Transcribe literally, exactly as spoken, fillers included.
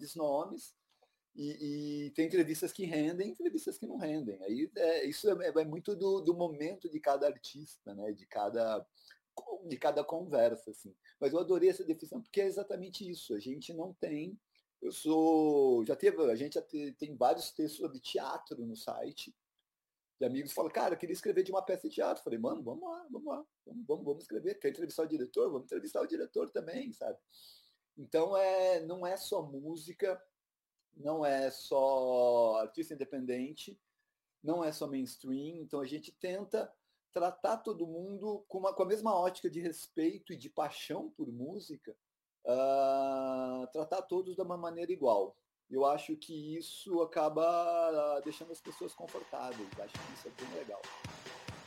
grandes nomes, e, e tem entrevistas que rendem, entrevistas que não rendem. Aí é, isso é, é muito do, do momento de cada artista, né? De cada de cada conversa, assim. Mas eu adorei essa definição porque é exatamente isso. A gente não tem. Eu sou. Já teve. A gente já tem vários textos sobre teatro no site. De amigos falam, cara, eu queria escrever de uma peça de teatro. Eu falei, mano, vamos lá, vamos lá, vamos, vamos, vamos escrever. Quer entrevistar o diretor? Vamos entrevistar o diretor também, sabe? Então é, não é só música, não é só artista independente, não é só mainstream. Então a gente tenta tratar todo mundo com, uma, com a mesma ótica de respeito e de paixão por música, uh, tratar todos de uma maneira igual. Eu acho que isso acaba deixando as pessoas confortáveis. Acho que isso é bem legal.